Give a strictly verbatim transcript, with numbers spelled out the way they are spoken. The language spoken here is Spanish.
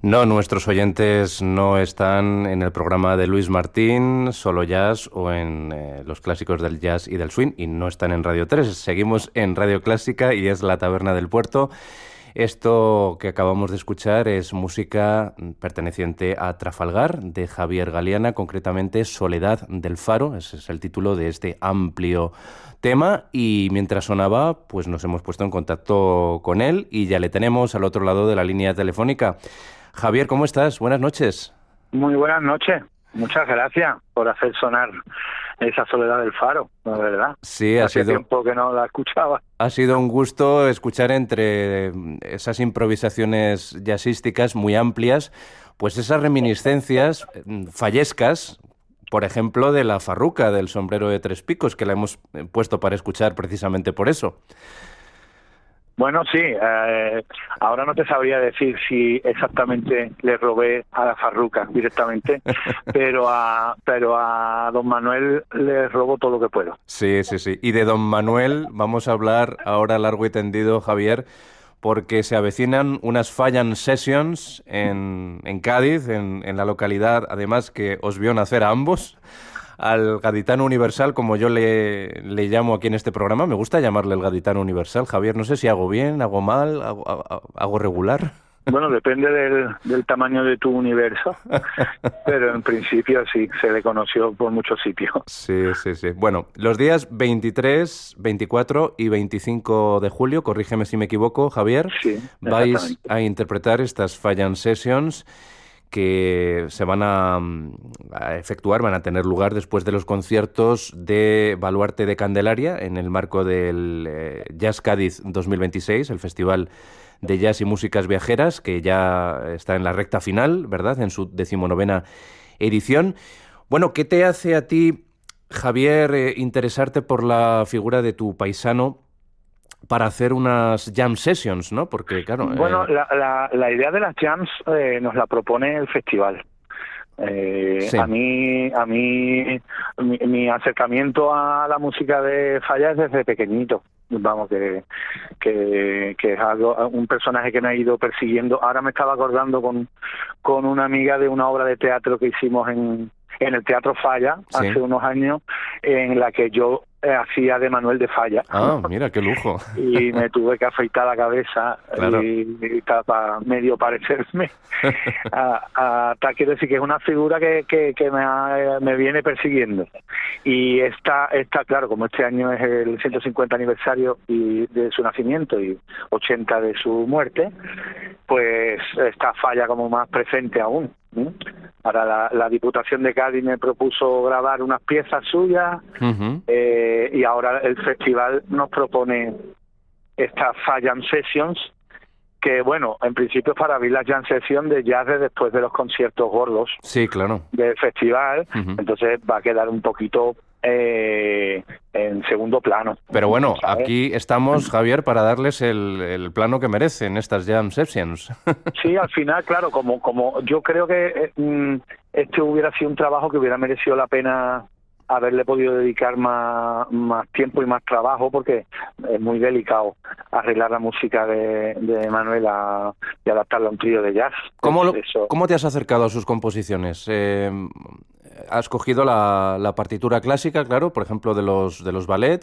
No, nuestros oyentes no están en el programa de Luis Martín, Solo Jazz, o en eh, los clásicos del jazz y del swing, y no están en Radio tres. Seguimos en Radio Clásica y es La Taberna del Puerto. Esto que acabamos de escuchar es música perteneciente a Trafalgar, de Javier Galiana, concretamente Soledad del Faro. Ese es el título de este amplio tema, y mientras sonaba, pues nos hemos puesto en contacto con él y ya le tenemos al otro lado de la línea telefónica. Javier, ¿cómo estás? Buenas noches. Muy buenas noches. Muchas gracias por hacer sonar esa Soledad del Faro, la verdad. Sí, ha Hace sido tiempo que no la escuchaba. Ha sido un gusto escuchar entre esas improvisaciones jazzísticas muy amplias, pues esas reminiscencias fallescas, por ejemplo, de la farruca, del sombrero de tres picos, que la hemos puesto para escuchar precisamente por eso. Bueno, sí, eh, ahora no te sabría decir si exactamente le robé a la farruca directamente, pero a pero a don Manuel le robo todo lo que puedo. Sí, sí, sí. Y de don Manuel vamos a hablar ahora largo y tendido, Javier, porque se avecinan unas Fallan Sessions en, en Cádiz, en, en la localidad, además, que os vio nacer a ambos, al Gaditano Universal, como yo le, le llamo aquí en este programa. Me gusta llamarle el Gaditano Universal, Javier. No sé si hago bien, hago mal, hago, hago, hago regular. Bueno, depende del, del tamaño de tu universo, pero en principio sí, se le conoció por muchos sitios. Sí, sí, sí. Bueno, los días veintitrés, veinticuatro y veinticinco de julio, corrígeme si me equivoco, Javier, sí, vais a interpretar estas Fallan Sessions que se van a, a efectuar, van a tener lugar después de los conciertos de Baluarte de Candelaria en el marco del eh, Jazz Cádiz dos mil veintiséis, el Festival de Jazz y Músicas Viajeras, que ya está en la recta final, ¿verdad?, en su decimonovena edición. Bueno, ¿qué te hace a ti, Javier, eh, interesarte por la figura de tu paisano para hacer unas jam sessions, ¿no? Porque, claro... Bueno, eh... la, la, la idea de las jams eh, nos la propone el festival. Eh, sí. A mí, a mí mi, mi acercamiento a la música de Falla es desde pequeñito. Vamos, que, que, que es algo, un personaje que me ha ido persiguiendo. Ahora me estaba acordando con, con una amiga de una obra de teatro que hicimos en, en el Teatro Falla, sí, hace unos años, en la que yo hacía de Manuel de Falla. Ah, mira, qué lujo. Y me tuve que afeitar la cabeza, claro, y, y para medio parecerme. Hasta quiero decir que es una figura que, que, que me, ha, me viene persiguiendo. Y esta, esta, claro, como este año es el ciento cincuenta aniversario y de su nacimiento y ochenta de su muerte, pues esta Falla como más presente aún. ¿Mm? Ahora la, la Diputación de Cádiz me propuso grabar unas piezas suyas, uh-huh, eh, y ahora el festival nos propone estas Fallan Sessions, que bueno, en principio es para abrir la jam session de jazz de después de los conciertos gordos, sí, claro, del festival, uh-huh, entonces va a quedar un poquito eh, en segundo plano. Pero bueno, ¿sabes? Aquí estamos, Javier, para darles el, el plano que merecen estas jam sessions. Sí, al final, claro, como como yo creo que eh, este hubiera sido un trabajo que hubiera merecido la pena haberle podido dedicar más, más tiempo y más trabajo, porque es muy delicado arreglar la música de, de Manuel a, y adaptarla a un trío de jazz. ¿Cómo, lo, ¿Cómo te has acercado a sus composiciones? Eh, ¿Has cogido la, la partitura clásica, claro, por ejemplo, de los de los ballet,